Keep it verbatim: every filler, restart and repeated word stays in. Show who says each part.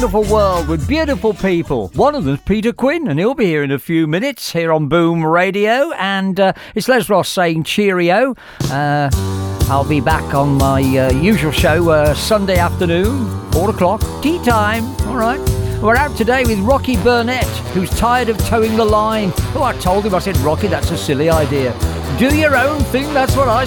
Speaker 1: wonderful world with beautiful people. One of them's Peter Quinn, and he'll be here in a few minutes here on Boom Radio. And uh, it's Les Ross saying cheerio. Uh, I'll be back on my uh, usual show uh, Sunday afternoon, four o'clock, tea time. All right. We're out today with Rocky Burnett, who's tired of towing the line. Oh, I told him, I said, Rocky, that's a silly idea. Do your own thing, that's what I